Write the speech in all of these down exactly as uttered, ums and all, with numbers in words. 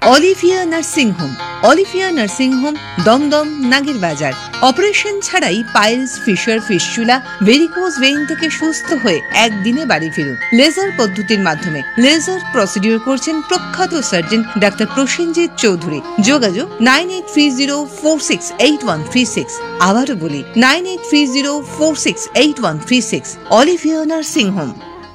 Olivia nursing home. Olivia nursing home, Dumdum, নাগের বাজার। Operation ছাড়াই piles, fisher, fistula, varicose vein থেকে সুস্থ হয়ে একদিনে বাড়ি ফিরুন লেজার পদ্ধতির মাধ্যমে। লেজার প্রসিডিউর করছেন প্রখ্যাত সার্জন ডাক্তার প্রসেনজিৎ চৌধুরী। যোগাযোগ nine eight three zero four six eight one three six. আবারও বলি nine eight three zero four six eight one three six. Olivia nursing home.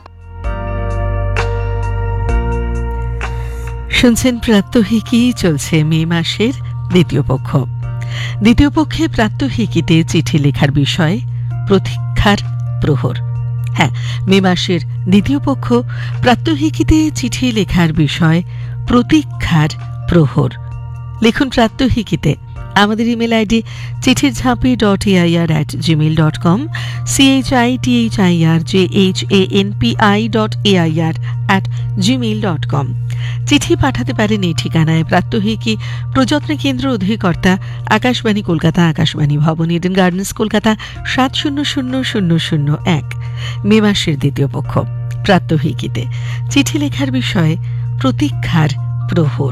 শুনছেন প্রাত্যহিকী, চলছে মে মাসের দ্বিতীয় পক্ষ। দ্বিতীয় পক্ষে প্রাত্যহিকীতে চিঠি লেখার বিষয় প্রতীক্ষার প্রহর। হ্যাঁ, মে মাসের দ্বিতীয় পক্ষ প্রাত্যহিকীতে চিঠি লেখার বিষয় প্রতীক্ষার প্রহর। লিখুন প্রাত্যহিকীতে। আমাদের ইমেল আইডি চিঠির ঝাঁপি dot AIR at Gmail dot com, সিএইচআই টিএইচআইআর J H A N P I dot AIR at Gmail dot com. চিঠি পাঠাতে পারেন এই ঠিকানায়। প্রাত্যহিকী প্রযত্ন কেন্দ্র, অধিকর্তা আকাশবাণী কলকাতা, আকাশবাণী ভবন, ইডেন গার্ডেন্স, কলকাতা সাত শূন্য শূন্য শূন্য শূন্য এক। মে মাসের দ্বিতীয় পক্ষ প্রাত্যহিকীতে চিঠি লেখার বিষয়ে প্রতীক্ষার প্রহর।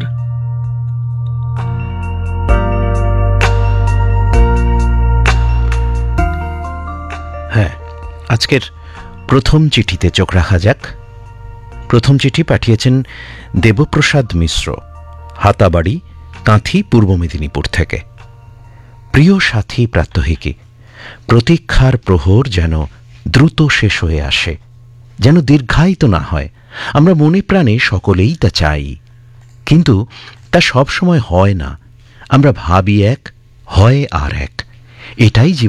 হ্যাঁ, আজকের প্রথম চিঠিতে চোখ রাখা যাক। প্রথম চিঠি পাঠিয়েছেন দেবপ্রসাদ মিশ্র, হাতাবাড়ি, কাঁথি, পূর্ব মেদিনীপুর থেকে। প্রিয় সাথী প্রাত্যহিকী, প্রতীক্ষার প্রহর যেন দ্রুত শেষ হয়ে আসে, যেন দীর্ঘায়িত না হয়। আমরা মনে প্রাণে সকলেই তা চাই, কিন্তু তা সব সময় হয় না। আমরা ভাবি এক, হয় আর এক। এটাই